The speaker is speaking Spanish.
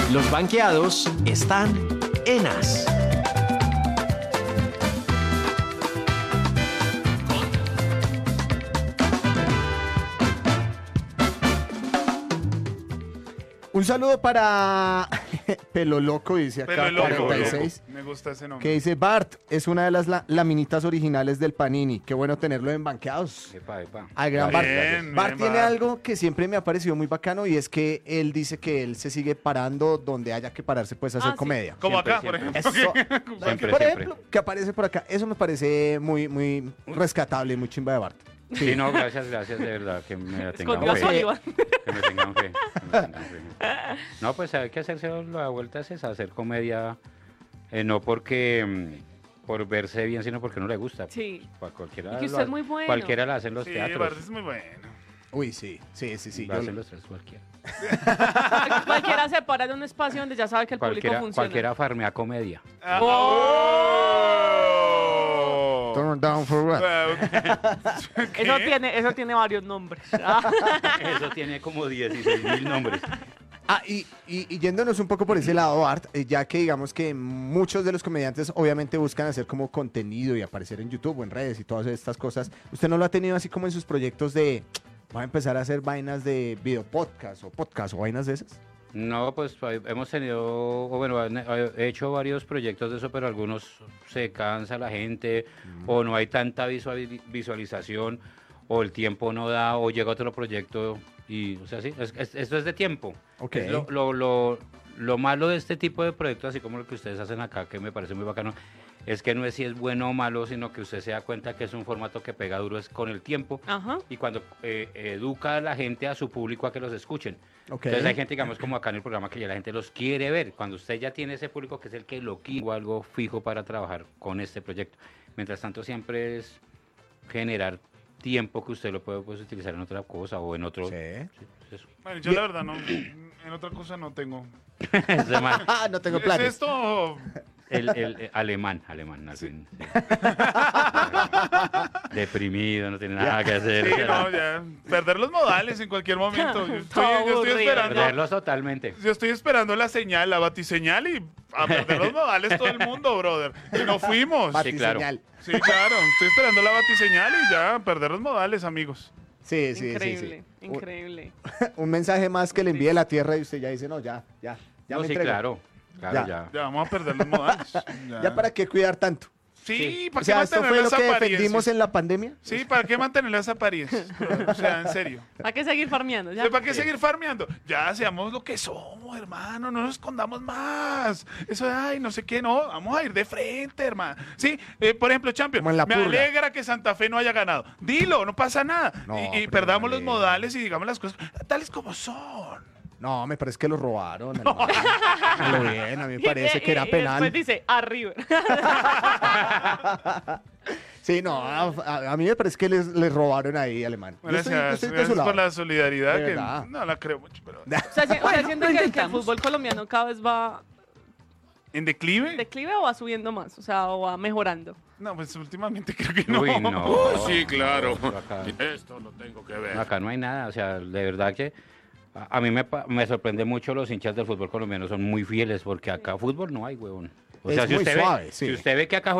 Los banqueados están en As. Un saludo para Pelo Loco, dice acá, Pelo Loco, 46. Me gusta ese nombre. Que dice, Bart, es una de las laminitas originales del Panini. Qué bueno tenerlo en banqueados. Epa, epa. Al gran Bart. Bien, Bart bien, tiene Bart. algo que siempre me ha parecido muy bacano y es que él dice que él se sigue parando donde haya que pararse, pues, a hacer sí. comedia. Como Siempre, acá, por siempre. ejemplo. Eso, Siempre, por siempre. ejemplo, que aparece por acá. Eso me parece muy rescatable y muy chimba de Bart. Sí, no, gracias, de verdad, que me tengan Escondió a fe. Sullivan. Que me tengan fe. que me tengan fe. No, pues hay que hacerse la vuelta, es esa, hacer comedia, no porque por verse bien, sino porque no le gusta. Sí. Cualquiera Y que usted es muy bueno. Cualquiera la hace en los Sí, teatros. Bart es muy bueno. Uy, sí. La hacen los tres, cualquiera. Cualquiera se para de un espacio donde ya sabe que el público funciona. Cualquiera farmea comedia. Ah, Turn down for what? Eso tiene varios nombres. Eso tiene como 16.000 nombres. Y yéndonos un poco por ese lado, Art, ya que digamos que muchos de los comediantes obviamente buscan hacer como contenido y aparecer en YouTube o en redes y todas estas cosas, ¿usted no lo ha tenido así como en sus proyectos de, voy a empezar a hacer vainas de video podcast o vainas de esas? No, pues hemos tenido, o bueno, he hecho varios proyectos de eso, pero algunos se cansa la gente, o no hay tanta visualización, o el tiempo no da, o llega otro proyecto, y, o sea, sí, esto es de tiempo. Ok. Es lo malo de este tipo de proyectos, así como lo que ustedes hacen acá, que me parece muy bacano, es que no es si es bueno o malo, sino que usted se da cuenta que es un formato que pega duro es con el tiempo, Ajá. y cuando educa a la gente, a su público, a que los escuchen. Ok. Entonces hay gente, digamos, como acá en el programa, que ya la gente los quiere ver. Cuando usted ya tiene ese público que es el que lo quiere, o algo fijo para trabajar con este proyecto. Mientras tanto, siempre es generar tiempo que usted lo puede pues, utilizar en otra cosa o en otro... Sí. Sí, pues eso. Bueno, yo la verdad no, en otra cosa no tengo. Ese man, No tengo ¿Es planes. esto? el alemán, al fin. Deprimido, no tiene nada que hacer. Sí, no, ya. Perder los modales en cualquier momento. Yo Todo estoy aburrido. esperando. Perderlos totalmente. Yo estoy esperando la señal, la batiseñal y a perder los modales todo el mundo, brother. Y no fuimos. Sí, claro. Batiseñal. Sí, claro. Estoy esperando la batiseñal y ya, perder los modales, amigos. Sí, sí, Increíble, sí. increíble. Un mensaje más que le envíe la tierra y usted ya dice, no, ya No, me sí, entrego. claro, Ya. ya. Ya vamos a perder los modales. ¿Ya para qué cuidar tanto? Sí, Sí. ¿para O qué sea, ¿esto mantener fue lo las que defendimos apariencias? en la pandemia? Sí, ¿para qué mantener las apariencias? O sea, en serio. Hay que seguir farmeando. ¿ya? ¿Para qué seguir farmeando? Ya seamos lo que somos, hermano, no nos escondamos más. Eso de, ay, no sé qué, no, vamos a ir de frente, hermano. Sí, por ejemplo, Champions, Como en la me purga. alegra que Santa Fe no haya ganado. Dilo, no pasa nada. No, y pero perdamos me los alegra. modales y digamos las cosas tales como son. No, me parece que lo robaron. hermano. A lo bien, a mí me parece que era Y penal. después dice, arriba. Sí, no, a mí me parece que les robaron ahí, alemán. Yo estoy Gracias, de su gracias lado. por la solidaridad, De que verdad. no la creo mucho, pero... O sea, siento que el fútbol colombiano cada vez va ¿En declive? en declive o va subiendo más, o sea, o va mejorando. No, pues últimamente creo que no. Uy, no. Sí, claro. Acá, Esto lo tengo que ver. acá no hay nada, o sea, de verdad que a mí me sorprende mucho los hinchas del fútbol colombiano, son muy fieles, porque acá fútbol no hay, huevón. O Es sea, si muy usted suave, ve, sí. si usted ve que acá